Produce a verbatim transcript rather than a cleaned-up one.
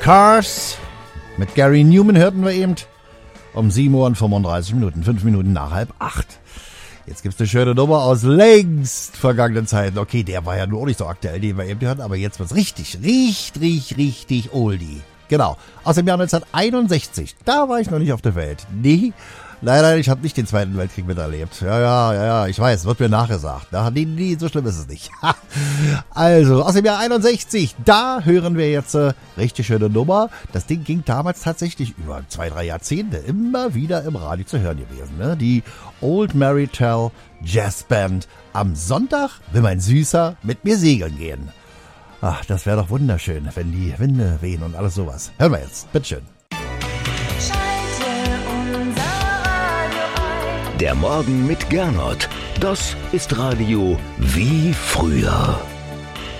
Cars mit Gary Newman hörten wir eben um sieben Uhr und fünfunddreißig Minuten, fünf Minuten nach halb acht. Jetzt gibt's eine schöne Nummer aus längst vergangenen Zeiten. Okay, der war ja nur auch nicht so aktuell, den wir eben hörten, aber jetzt wird's richtig, richtig, richtig oldie. Genau, aus dem Jahr neunzehnhunderteinundsechzig. Da war ich noch nicht auf der Welt. Nee, leider, ich habe nicht den Zweiten Weltkrieg miterlebt. Ja, ja, ja, ja, ich weiß, wird mir nachgesagt. Ja, nee, nee, so schlimm ist es nicht. Also, aus dem Jahr einundsechzig, da hören wir jetzt äh, richtig schöne Nummer. Das Ding ging damals tatsächlich über zwei, drei Jahrzehnte immer wieder im Radio zu hören gewesen. Ne? Die Old Marital Jazz Band. Am Sonntag will mein Süßer mit mir segeln gehen. Ach, das wäre doch wunderschön, wenn die Winde wehen und alles sowas. Hören wir jetzt, bitteschön. Der Morgen mit Gernot. Das ist Radio wie früher.